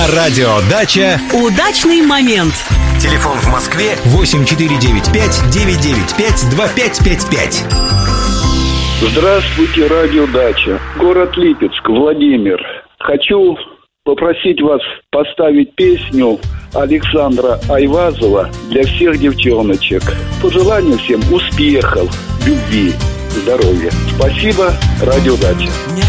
На радио «Дача» удачный момент. Телефон в Москве 8495-995-2555. Здравствуйте, радио «Дача». Город Липецк, Владимир. Хочу попросить вас поставить песню Александра Айвазова для всех девчоночек. Пожелания всем успехов, любви, здоровья. Спасибо, радио «Дача».